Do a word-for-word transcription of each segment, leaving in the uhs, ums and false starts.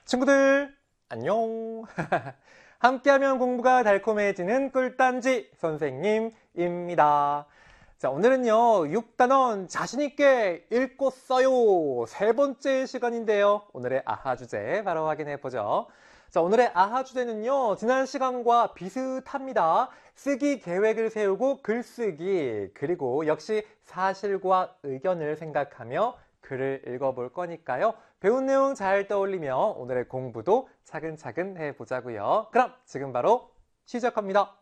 친구들 안녕. 함께하면 공부가 달콤해지는 꿀단지 선생님입니다. 자, 오늘은요 육 단원 자신있게 읽고 써요 세 번째 시간인데요, 오늘의 아하 주제 바로 확인해 보죠. 자, 오늘의 아하 주제는요 지난 시간과 비슷합니다. 쓰기 계획을 세우고 글쓰기, 그리고 역시 사실과 의견을 생각하며 글을 읽어볼 거니까요, 배운 내용 잘 떠올리며 오늘의 공부도 차근차근 해보자고요. 그럼 지금 바로 시작합니다.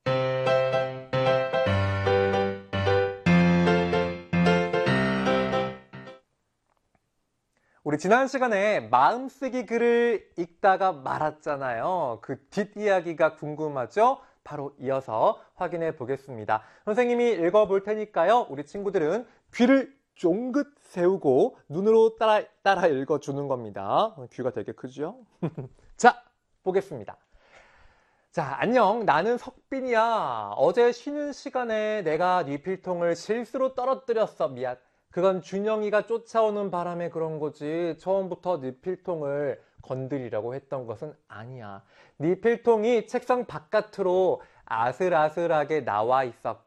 우리 지난 시간에 마음쓰기 글을 읽다가 말았잖아요. 그 뒷이야기가 궁금하죠? 바로 이어서 확인해 보겠습니다. 선생님이 읽어볼 테니까요, 우리 친구들은 귀를 쫑긋 세우고 눈으로 따라, 따라 읽어주는 겁니다. 귀가 되게 크죠? 자, 보겠습니다. 자, 안녕. 나는 석빈이야. 어제 쉬는 시간에 내가 네 필통을 실수로 떨어뜨렸어. 미안. 그건 준영이가 쫓아오는 바람에 그런 거지. 처음부터 네 필통을 건드리려고 했던 것은 아니야. 네 필통이 책상 바깥으로 아슬아슬하게 나와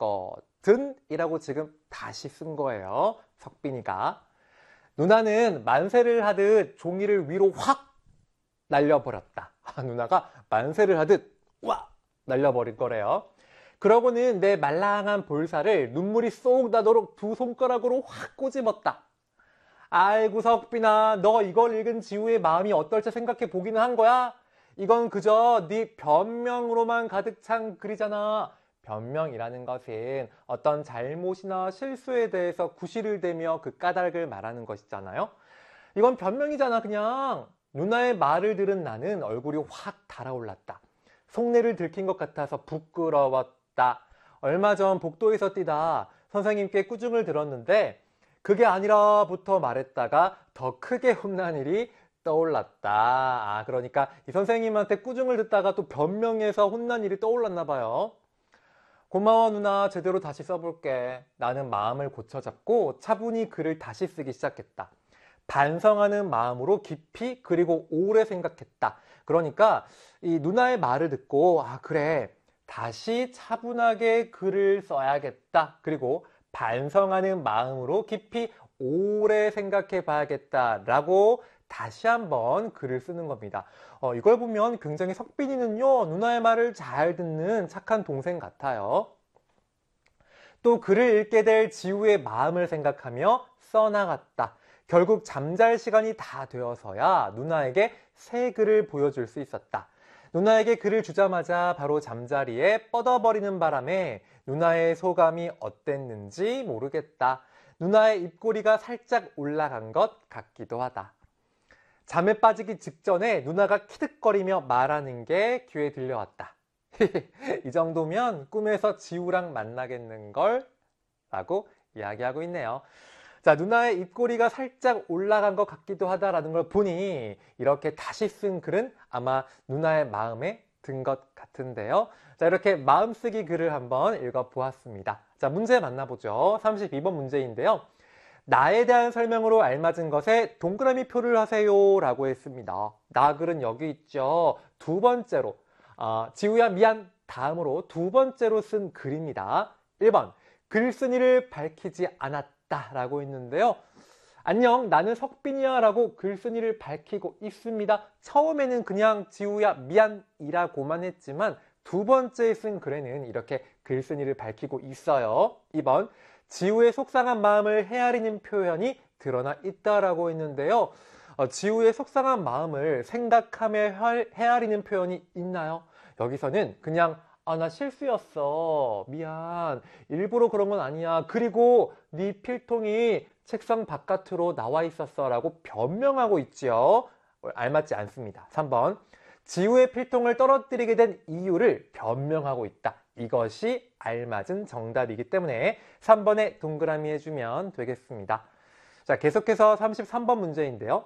있었거든 이라고 지금 다시 쓴 거예요, 석빈이가. 누나는 만세를 하듯 종이를 위로 확 날려버렸다. 아, 누나가 만세를 하듯 와 날려버릴 거래요. 그러고는 내 말랑한 볼살을 눈물이 쏙 나도록 두 손가락으로 확 꼬집었다. 아이고 석빈아, 너 이걸 읽은 지우의 마음이 어떨지 생각해 보기는 한 거야? 이건 그저 네 변명으로만 가득 찬 글이잖아. 변명이라는 것은 어떤 잘못이나 실수에 대해서 구실을 대며 그 까닭을 말하는 것이잖아요. 이건 변명이잖아. 그냥 누나의 말을 들은 나는 얼굴이 확 달아올랐다. 속내를 들킨 것 같아서 부끄러웠다. 얼마 전 복도에서 뛰다 선생님께 꾸중을 들었는데 그게 아니라부터 말했다가 더 크게 혼난 일이 떠올랐다. 아, 그러니까 이 선생님한테 꾸중을 듣다가 또 변명해서 혼난 일이 떠올랐나 봐요. 고마워 누나, 제대로 다시 써볼게. 나는 마음을 고쳐잡고 차분히 글을 다시 쓰기 시작했다. 반성하는 마음으로 깊이 그리고 오래 생각했다. 그러니까 이 누나의 말을 듣고 아 그래, 다시 차분하게 글을 써야겠다. 그리고 반성하는 마음으로 깊이 오래 생각해 봐야겠다 라고 다시 한번 글을 쓰는 겁니다. 어, 이걸 보면 굉장히 석빈이는요 누나의 말을 잘 듣는 착한 동생 같아요. 또 글을 읽게 될 지우의 마음을 생각하며 써나갔다. 결국 잠잘 시간이 다 되어서야 누나에게 새 글을 보여줄 수 있었다. 누나에게 글을 주자마자 바로 잠자리에 뻗어버리는 바람에 누나의 소감이 어땠는지 모르겠다. 누나의 입꼬리가 살짝 올라간 것 같기도 하다. 잠에 빠지기 직전에 누나가 키득거리며 말하는 게 귀에 들려왔다. 이 정도면 꿈에서 지우랑 만나겠는걸? 라고 이야기하고 있네요. 자, 누나의 입꼬리가 살짝 올라간 것 같기도 하다라는 걸 보니 이렇게 다시 쓴 글은 아마 누나의 마음에 든 것 같은데요. 자, 이렇게 마음쓰기 글을 한번 읽어보았습니다. 자, 문제 만나보죠. 삼십이 번 문제인데요. 나에 대한 설명으로 알맞은 것에 동그라미 표를 하세요 라고 했습니다. 나 글은 여기 있죠. 두 번째로 어, 지우야 미안 다음으로 두 번째로 쓴 글입니다. 일 번 글쓴이를 밝히지 않았다 라고 했는데요. 안녕, 나는 석빈이야 라고 글쓴이를 밝히고 있습니다. 처음에는 그냥 지우야 미안이라고만 했지만 두 번째 쓴 글에는 이렇게 글쓴이를 밝히고 있어요. 이 번 지우의 속상한 마음을 헤아리는 표현이 드러나 있다라고 했는데요. 어, 지우의 속상한 마음을 생각하며 헤아리는 표현이 있나요? 여기서는 그냥 아, 나 실수였어. 미안. 일부러 그런 건 아니야. 그리고 네 필통이 책상 바깥으로 나와 있었어 라고 변명하고 있죠. 알맞지 않습니다. 삼 번 지우의 필통을 떨어뜨리게 된 이유를 변명하고 있다. 이것이 알맞은 정답이기 때문에 삼 번에 동그라미 해주면 되겠습니다. 자, 계속해서 삼십삼 번 문제인데요.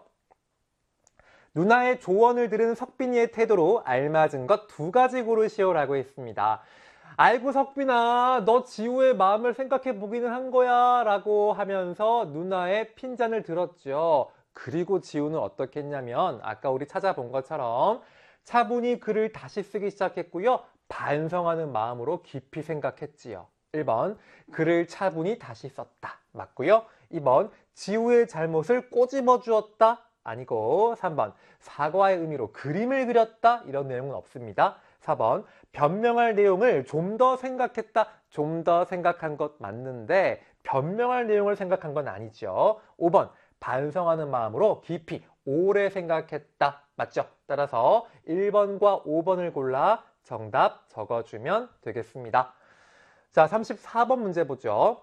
누나의 조언을 들은 석빈이의 태도로 알맞은 것 두 가지 고르시오 라고 했습니다. 아이고 석빈아, 너 지우의 마음을 생각해 보기는 한 거야 라고 하면서 누나의 핀잔을 들었죠. 그리고 지우는 어떻게 했냐면 아까 우리 찾아본 것처럼 차분히 글을 다시 쓰기 시작했고요. 반성하는 마음으로 깊이 생각했지요. 일 번 글을 차분히 다시 썼다. 맞고요. 이 번 지우의 잘못을 꼬집어 주었다. 아니고 삼 번 사과의 의미로 그림을 그렸다. 이런 내용은 없습니다. 사 번 변명할 내용을 좀 더 생각했다. 좀 더 생각한 것 맞는데 변명할 내용을 생각한 건 아니죠. 오 번 반성하는 마음으로 깊이 오래 생각했다. 맞죠? 따라서 일 번과 오 번을 골라 정답 적어주면 되겠습니다. 자, 삼십사 번 문제 보죠.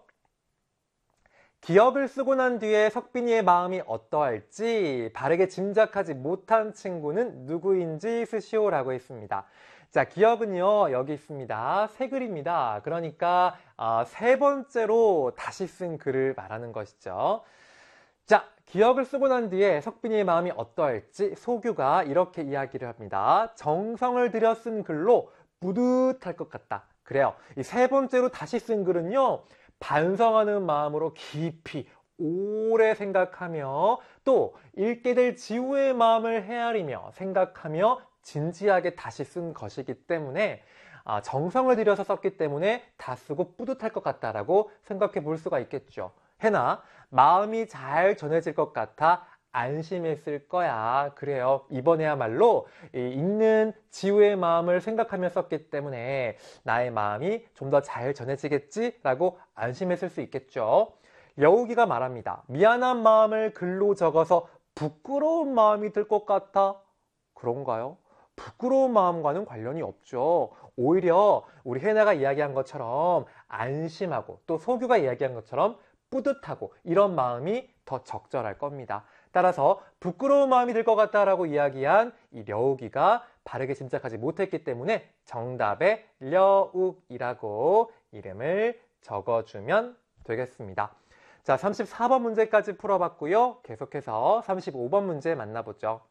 기억을 쓰고 난 뒤에 석빈이의 마음이 어떠할지 바르게 짐작하지 못한 친구는 누구인지 쓰시오라고 했습니다. 자, 기억은요, 여기 있습니다. 새 글입니다. 그러니까 어, 세 번째로 다시 쓴 글을 말하는 것이죠. 자, 기억을 쓰고 난 뒤에 석빈이의 마음이 어떠할지 소규가 이렇게 이야기를 합니다. 정성을 들여 쓴 글로 뿌듯할 것 같다. 그래요. 이 세 번째로 다시 쓴 글은요, 반성하는 마음으로 깊이 오래 생각하며 또 읽게 될 지우의 마음을 헤아리며 생각하며 진지하게 다시 쓴 것이기 때문에 아, 정성을 들여서 썼기 때문에 다 쓰고 뿌듯할 것 같다라고 생각해 볼 수가 있겠죠. 해나 마음이 잘 전해질 것 같아 안심했을 거야. 그래요. 이번에야말로 읽는 지우의 마음을 생각하며 썼기 때문에 나의 마음이 좀 더 잘 전해지겠지라고 안심했을 수 있겠죠. 여우기가 말합니다. 미안한 마음을 글로 적어서 부끄러운 마음이 들 것 같아. 그런가요? 부끄러운 마음과는 관련이 없죠. 오히려 우리 혜나가 이야기한 것처럼 안심하고 또 소규가 이야기한 것처럼 뿌듯하고 이런 마음이 더 적절할 겁니다. 따라서 부끄러운 마음이 들 것 같다라고 이야기한 이 려욱이가 바르게 짐작하지 못했기 때문에 정답에 려욱이라고 이름을 적어주면 되겠습니다. 자, 삼십사 번 문제까지 풀어봤고요. 계속해서 삼십오 번 문제 만나보죠.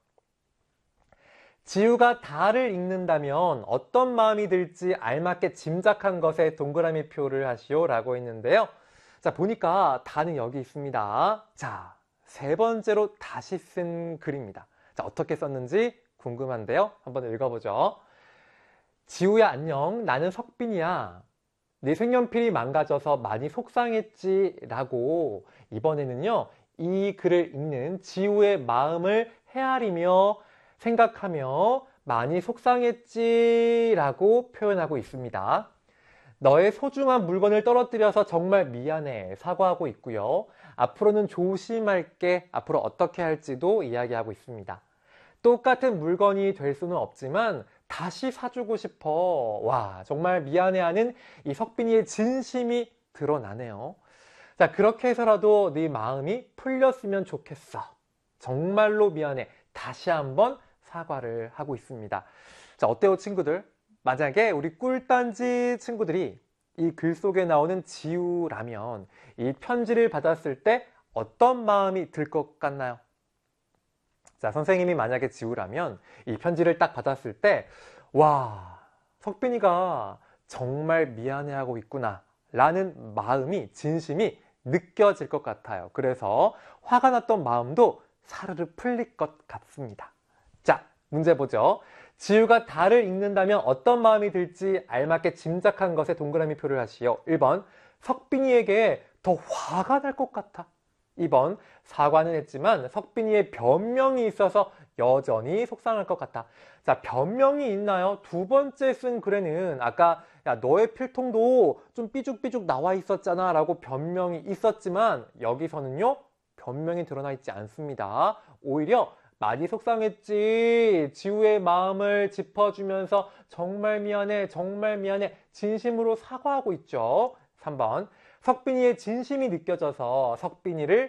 지우가 다를 읽는다면 어떤 마음이 들지 알맞게 짐작한 것에 동그라미 표를 하시오 라고 했는데요. 자, 보니까 다는 여기 있습니다. 자, 세 번째로 다시 쓴 글입니다. 자, 어떻게 썼는지 궁금한데요. 한번 읽어보죠. 지우야 안녕. 나는 석빈이야. 네 색연필이 망가져서 많이 속상했지 라고 이번에는요. 이 글을 읽는 지우의 마음을 헤아리며 생각하며 많이 속상했지 라고 표현하고 있습니다. 너의 소중한 물건을 떨어뜨려서 정말 미안해 사과하고 있고요. 앞으로는 조심할게. 앞으로 어떻게 할지도 이야기하고 있습니다. 똑같은 물건이 될 수는 없지만 다시 사주고 싶어. 와, 정말 미안해하는 이 석빈이의 진심이 드러나네요. 자, 그렇게 해서라도 네 마음이 풀렸으면 좋겠어. 정말로 미안해. 다시 한번 사과를 하고 있습니다. 자, 어때요, 친구들? 만약에 우리 꿀단지 친구들이 이 글 속에 나오는 지우라면 이 편지를 받았을 때 어떤 마음이 들 것 같나요? 자, 선생님이 만약에 지우라면 이 편지를 딱 받았을 때 와, 석빈이가 정말 미안해하고 있구나 라는 마음이, 진심이 느껴질 것 같아요. 그래서 화가 났던 마음도 사르르 풀릴 것 같습니다. 자, 문제 보죠. 지우가 다를 읽는다면 어떤 마음이 들지 알맞게 짐작한 것에 동그라미 표를 하시오. 일 번 석빈이에게 더 화가 날 것 같아. 이 번 사과는 했지만 석빈이의 변명이 있어서 여전히 속상할 것 같아. 자, 변명이 있나요? 두 번째 쓴 글에는 아까 야, 너의 필통도 좀 삐죽삐죽 나와 있었잖아 라고 변명이 있었지만 여기서는요 변명이 드러나 있지 않습니다. 오히려 많이 속상했지. 지우의 마음을 짚어주면서 정말 미안해, 정말 미안해, 진심으로 사과하고 있죠. 삼 번 석빈이의 진심이 느껴져서 석빈이를